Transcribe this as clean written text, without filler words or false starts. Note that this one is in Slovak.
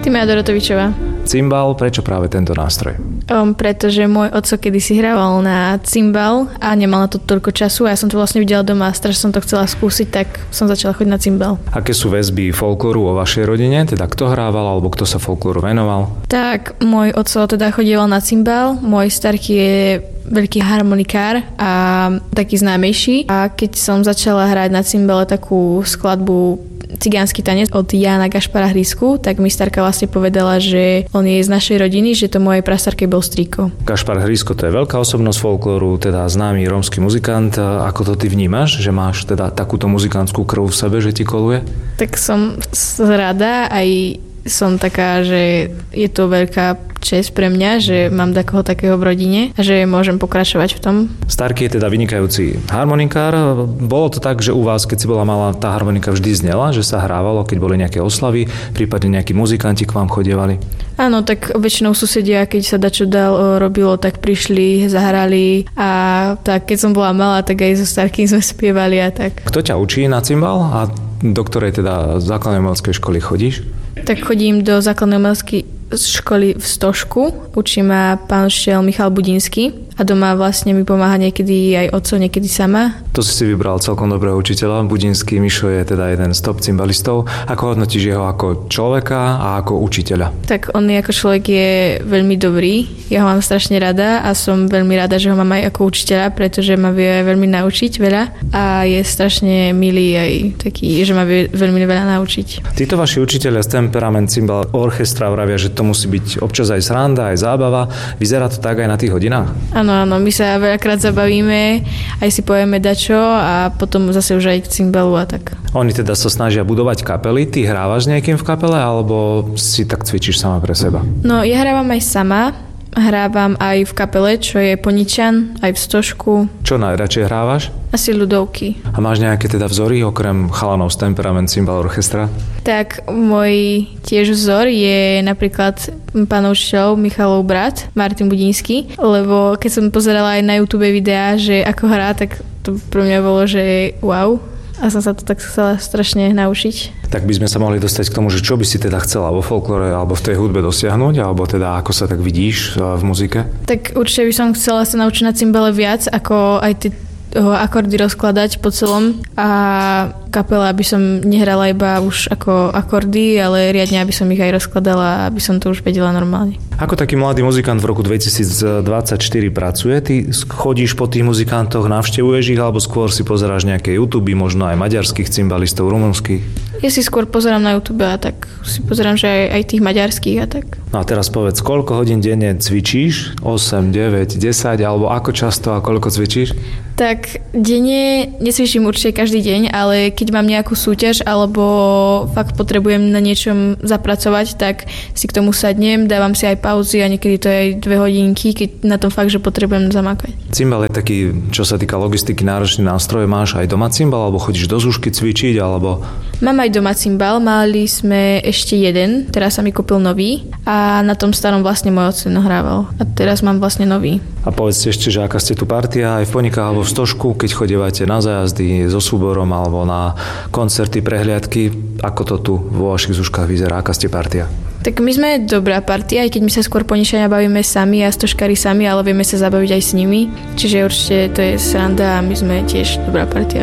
Týmea Dorotovičová. Cimbal, prečo práve tento nástroj? Pretože môj otco kedysi hrával na cimbal a nemal na to toľko času a ja som to vlastne videla doma a strašne som to chcela skúsiť, tak som začala chodiť na cimbal. Aké sú väzby folklóru vo vašej rodine? Teda kto hrával alebo kto sa folklóru venoval? Tak, môj otco teda chodieval na cimbal, môj starý je veľký harmonikár a taký známejší. A keď som začala hrať na cimbale takú skladbu Cigánsky tanec od Jána Gašpara Hrysku, tak mi starka vlastne povedala, že on je z našej rodiny, že to mojej prastarke bol strýko. Gašpar Hrysko, to je veľká osobnosť folklóru, teda známy rómsky muzikant. Ako to ty vnímaš, že máš teda takúto muzikantskú krv v sebe, že ti koluje? Tak som rada, aj som taká, že je to veľká česť pre mňa, že mám takého v rodine a že môžem pokračovať v tom. Starky je teda vynikajúci harmonikár. Bolo to tak, že u vás, keď si bola malá, tá harmonika vždy znela, že sa hrávalo, keď boli nejaké oslavy, prípadne nejakí muzikanti k vám chodievali? Áno, tak väčšinou susedia, keď sa dačo robilo, tak prišli, zahrali a tak keď som bola malá, tak aj so starkým sme spievali a tak. Kto ťa učí na cimbal a do ktorej teda základnej umeleckej školy chodíš? Tak chodím do základnej umeleckej školy v Stožku. Učí ma pán učiteľ Michal Budinský a doma vlastne mi pomáha niekedy aj otco, niekedy sama. To si vybral celkom dobrého učiteľa. Budinský Mišo je teda jeden z top cimbalistov. Ako hodnotíš jeho ako človeka a ako učiteľa? Tak on ako človek je veľmi dobrý. Ja ho mám strašne rada a som veľmi rada, že ho mám aj ako učiteľa, pretože ma vie veľmi naučiť veľa a je strašne milý aj taký, že ma vie veľmi veľa naučiť. Títo vaši učiteľia z Temperament Cimbal Orchestra vravia, že to musí byť občas aj sranda, aj zábava. Vyzerá to tak aj na tých hodinách? Áno, my sa veľakrát zabavíme, aj si povieme dačo a potom zase už aj k cimbalu a tak. Oni teda sa snažia budovať kapely. Ty hrávaš niekým v kapele alebo si tak cvičíš sama pre seba? No, ja hrávam aj sama. Hrávam aj v kapele, čo je Poničan, aj v Stožku. Čo najradšej hrávaš? Asi ľudovky. A máš nejaké teda vzory okrem chalanov z Temperament Cimbal Orchestra? Tak môj tiež vzor je napríklad pán učiteľ Michalov brat, Martin Budinský, lebo keď som pozerala aj na YouTube videá, že ako hrá, tak to pre mňa bolo, že wow. A som sa to tak chcela strašne naučiť. Tak by sme sa mohli dostať k tomu, že čo by si teda chcela vo folklore alebo v tej hudbe dosiahnuť, alebo teda ako sa tak vidíš v muzike? Tak určite by som chcela sa naučiť na cimbale viac, ako aj tie akordy rozkladať po celom a kapela, aby som nehrala iba už ako akordy, ale riadne, aby som ich aj rozkladala, aby som to už vedela normálne. Ako taký mladý muzikant v roku 2024 pracuje? Ty chodíš po tých muzikantoch, navštevuješ ich, alebo skôr si pozeráš nejaké YouTube, možno aj maďarských cimbalistov, rumunských? Ja si skôr pozerám na YouTube a tak si pozerám, že aj tých maďarských a tak. No a teraz povedz, koľko hodín denne cvičíš? 8, 9, 10, alebo ako často a koľko cvičíš? Tak denne necvičím určite každý deň, ale keď mám nejakú súťaž alebo fakt potrebujem na niečom zapracovať, tak si k tomu sadnem, dávam si aj pauzy a niekedy to je aj 2 hodinky, keď na tom fakt, že potrebujem zamakať. Cimbal je taký, čo sa týka logistiky, náročný nástroj. Máš aj doma cimbal, alebo chodíš do Zúšky cvičiť, alebo... Mám aj doma cimbal, mali sme ešte jeden, teraz sa mi kúpil nový a na tom starom vlastne môj otec nahrával a teraz mám vlastne nový. A povedzte ešte, že aká ste tu partia aj v Ponikách alebo v Stožku, keď chodívate na zájazdy so súborom alebo na koncerty, prehliadky, ako to tu vo vašich Zúškach vyzerá, aká ste partia? Tak my sme dobrá partia, aj keď my sa skôr Poničania bavíme sami a Stožkári sami, ale vieme sa zabaviť aj s nimi, čiže určite to je sranda a my sme tiež dobrá partia.